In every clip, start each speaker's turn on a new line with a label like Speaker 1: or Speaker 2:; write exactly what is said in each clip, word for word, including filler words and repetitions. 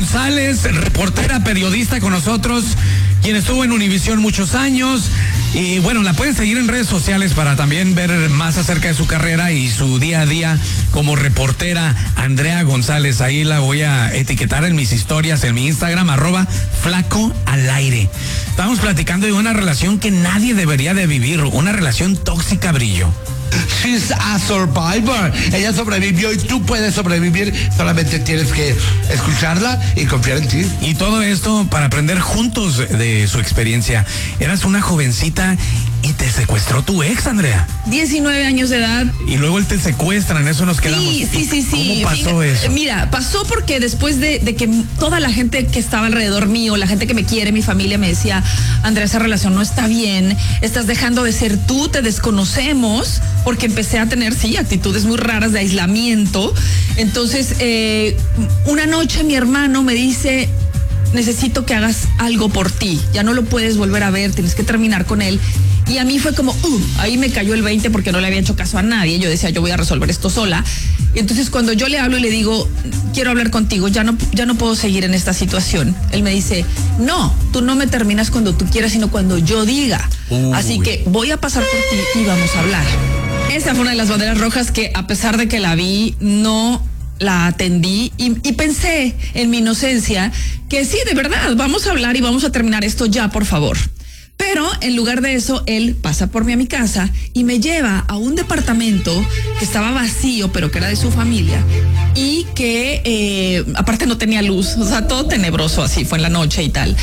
Speaker 1: González, reportera, periodista con nosotros, quien estuvo en Univisión muchos años. Y bueno, la pueden seguir en redes sociales para también ver más acerca de su carrera y su día a día como reportera. Andrea González, ahí la voy a etiquetar en mis historias, en mi Instagram, arroba flaco al aire. Estamos platicando de una relación que nadie debería de vivir, una relación tóxica, Brillo.
Speaker 2: She's a survivor. Ella sobrevivió y tú puedes sobrevivir. Solamente tienes que escucharla y confiar en ti.
Speaker 1: Y todo esto para aprender juntos de su experiencia. Eras una jovencita y te secuestró tu ex, Andrea.
Speaker 3: diecinueve años de edad.
Speaker 1: Y luego él te secuestra, en eso nos quedamos.
Speaker 3: Sí, sí, sí, sí.
Speaker 1: ¿Cómo pasó
Speaker 3: mira,
Speaker 1: eso?
Speaker 3: Mira, pasó porque después de, de que toda la gente que estaba alrededor mío, la gente que me quiere, mi familia, me decía, Andrea, esa relación no está bien, estás dejando de ser tú, te desconocemos, porque empecé a tener, sí, actitudes muy raras de aislamiento. Entonces, eh, una noche mi hermano me dice, necesito que hagas algo por ti, ya no lo puedes volver a ver, tienes que terminar con él. Y a mí fue como, uh, ahí me cayó el veinte porque no le había hecho caso a nadie. Yo decía, yo voy a resolver esto sola. Y entonces cuando yo le hablo y le digo, quiero hablar contigo, ya no, ya no puedo seguir en esta situación. Él me dice, no, tú no me terminas cuando tú quieras, sino cuando yo diga. Uy. Así que voy a pasar por ti y vamos a hablar. Esa fue una de las banderas rojas que, a pesar de que la vi, no la atendí y, y pensé en mi inocencia que sí, de verdad, vamos a hablar y vamos a terminar esto ya, por favor. Pero en lugar de eso, él pasa por mí a mi casa y me lleva a un departamento que estaba vacío, pero que era de su familia y que eh, aparte no tenía luz, o sea, todo tenebroso así, fue en la noche y tal.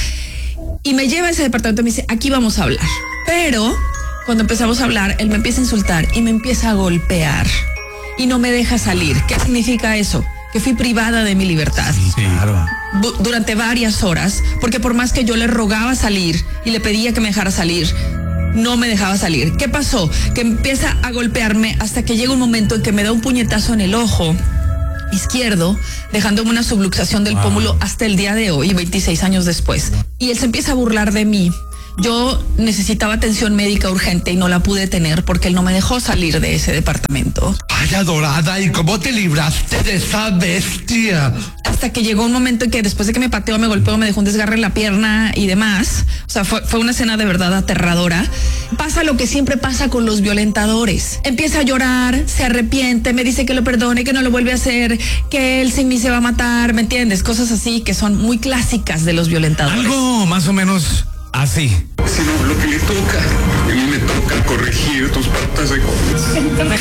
Speaker 3: Y me lleva a ese departamento y me dice, aquí vamos a hablar. Pero cuando empezamos a hablar, él me empieza a insultar y me empieza a golpear y no me deja salir. ¿Qué significa eso? Que fui privada de mi libertad.
Speaker 1: Sí, claro.
Speaker 3: Durante varias horas, porque por más que yo le rogaba salir y le pedía que me dejara salir, no me dejaba salir. ¿Qué pasó? Que empieza a golpearme hasta que llega un momento en que me da un puñetazo en el ojo izquierdo, dejándome una subluxación del wow. pómulo hasta el día de hoy, veintiséis años después. Y él se empieza a burlar de mí. Yo necesitaba atención médica urgente y no la pude tener porque él no me dejó salir de ese departamento.
Speaker 2: Ay, adorada, ¿y cómo te libraste de esa bestia?
Speaker 3: Hasta que llegó un momento en que después de que me pateó, me golpeó, me dejó un desgarre en la pierna y demás. O sea, fue, fue una escena de verdad aterradora. Pasa lo que siempre pasa con los violentadores. Empieza a llorar, se arrepiente, me dice que lo perdone, que no lo vuelve a hacer, que él sin mí se va a matar, ¿me entiendes? Cosas así que son muy clásicas de los violentadores.
Speaker 1: Algo más o menos así.
Speaker 4: Sino lo que le toca, a mí me toca corregir tus patas de